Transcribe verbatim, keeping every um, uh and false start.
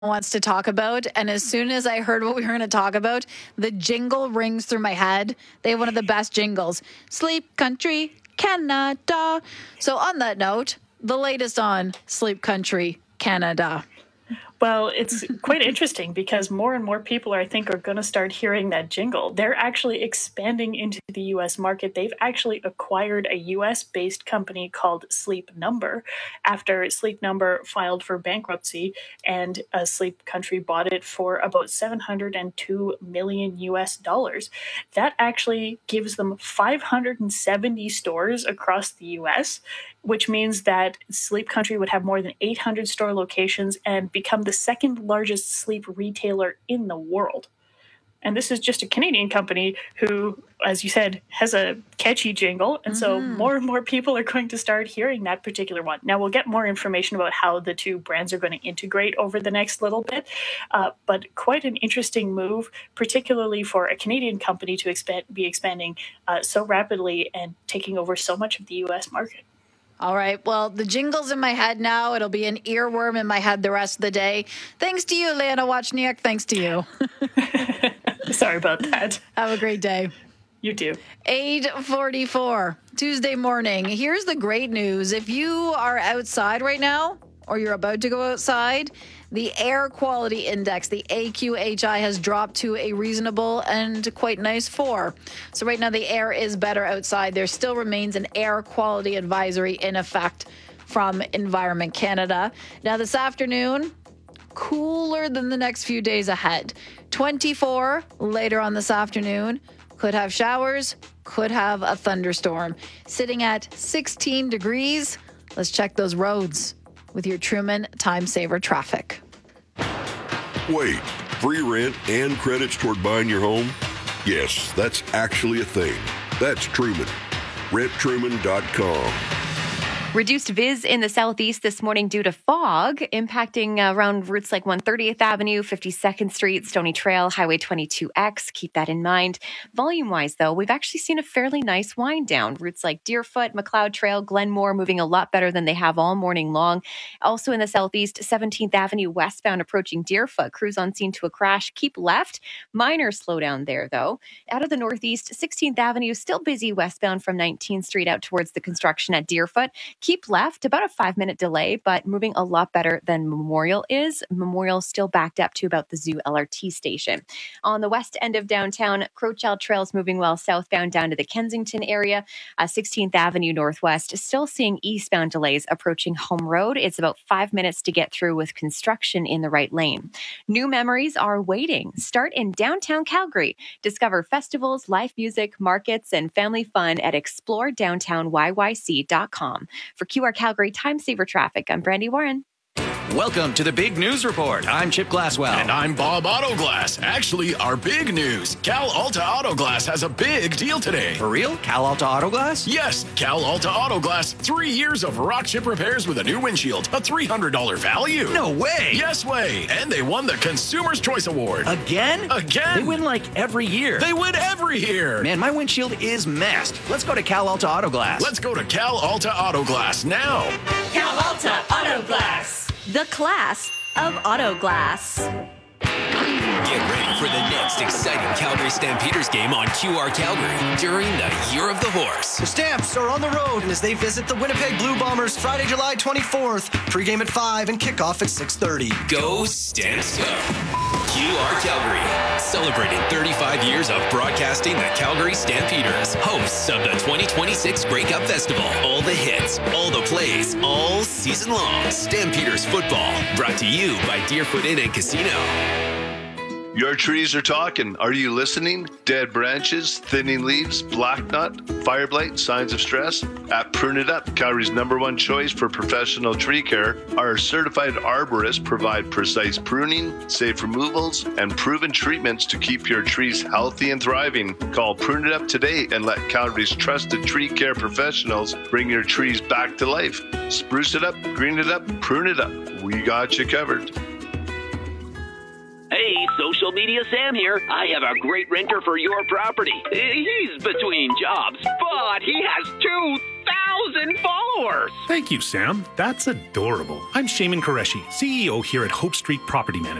wants to talk about. And as soon as I heard what we were going to talk about, the jingle rings through my head. They have one of the best jingles. Sleep Country, Canada. So on that note, the latest on Sleep Country, Canada. Well, it's quite interesting because more and more people, I think, are going to start hearing that jingle. They're actually expanding into the U S market. They've actually acquired a U S-based company called Sleep Number after Sleep Number filed for bankruptcy, and uh, Sleep Country bought it for about seven hundred two million U S dollars. That actually gives them five hundred seventy stores across the U S, which means that Sleep Country would have more than eight hundred store locations and become the second largest sleep retailer in the world. And this is just a Canadian company who, as you said, has a catchy jingle. And mm-hmm. so more and more people are going to start hearing that particular one. Now, we'll get more information about how the two brands are going to integrate over the next little bit. Uh, but quite an interesting move, particularly for a Canadian company to expand, be expanding uh, so rapidly and taking over so much of the U S market. All right. Well, the jingle's in my head now. It'll be an earworm in my head the rest of the day. Thanks to you, Leona Wachniak. Thanks to you. Sorry about that. Have a great day. You too. eight forty-four, Tuesday morning. Here's the great news. If you are outside right now, or you're about to go outside, the air quality index, the A Q H I, has dropped to a reasonable and quite nice four. So right now the air is better outside. There still remains an air quality advisory in effect from Environment Canada. Now this afternoon, cooler than the next few days ahead. twenty-four later on this afternoon. Could have showers, could have a thunderstorm. Sitting at sixteen degrees. Let's check those roads with your Truman Time Saver traffic. Wait, free rent and credits toward buying your home? Yes, that's actually a thing. That's Truman. rent truman dot com. Reduced viz in the southeast this morning due to fog, impacting uh, around routes like one hundred thirtieth Avenue, fifty-second Street, Stony Trail, Highway twenty-two X. Keep that in mind. Volume-wise, though, we've actually seen a fairly nice wind down. Routes like Deerfoot, McLeod Trail, Glenmore moving a lot better than they have all morning long. Also in the southeast, seventeenth Avenue westbound approaching Deerfoot. Crews on scene to a crash. Keep left. Minor slowdown there, though. Out of the northeast, sixteenth Avenue still busy westbound from nineteenth Street out towards the construction at Deerfoot. Keep left, about a five-minute delay, but moving a lot better than Memorial is. Memorial still backed up to about the Zoo L R T station. On the west end of downtown, Crowchild Trail's moving well southbound down to the Kensington area. Uh, sixteenth Avenue Northwest still seeing eastbound delays approaching Home Road. It's about five minutes to get through with construction in the right lane. New memories are waiting. Start in downtown Calgary. Discover festivals, live music, markets, and family fun at explore downtown y y c dot com. For Q R Calgary Time Saver Traffic, I'm Brandy Warren. Welcome to the Big News Report. I'm Chip Glasswell. And I'm Bob Autoglass. Actually, our big news. Cal Alta Autoglass has a big deal today. For real? Cal Alta Autoglass? Yes, Cal Alta Autoglass. Three years of rock chip repairs with a new windshield. A three hundred dollars value. No way. Yes way. And they won the Consumer's Choice Award. Again? Again. They win like every year. They win every year. Man, my windshield is messed. Let's go to Cal Alta Autoglass. Let's go to Cal Alta Autoglass now. Cal Alta Autoglass. The class of auto glass. Get ready for the next exciting Calgary Stampeders game on Q R Calgary during the Year of the Horse. The Stamps are on the road as they visit the Winnipeg Blue Bombers Friday, July twenty-fourth. Pre-game at five and kickoff at six thirty. Go Stamps go! Q R Calgary, celebrating thirty-five years of broadcasting the Calgary Stampeders, hosts of the twenty twenty-six Grey Cup Festival. All the hits, all the plays, all season long. Stampeders football, brought to you by Deerfoot Inn and Casino. Your trees are talking. Are you listening? Dead branches, thinning leaves, black knot, fire blight, signs of stress? At Prune It Up, Calgary's number one choice for professional tree care, our certified arborists provide precise pruning, safe removals, and proven treatments to keep your trees healthy and thriving. Call Prune It Up today and let Calgary's trusted tree care professionals bring your trees back to life. Spruce it up, green it up, prune it up. We got you covered. Hey, Social Media Sam here. I have a great renter for your property. He's between jobs, but he has two thousand thousand followers. Thank you, Sam. That's adorable. I'm Shaman Qureshi, C E O here at Hope Street Property Management.